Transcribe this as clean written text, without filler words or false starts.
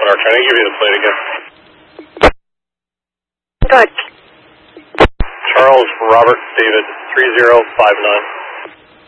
York. Can I give you the plate again? Good. Charles Robert David 3059.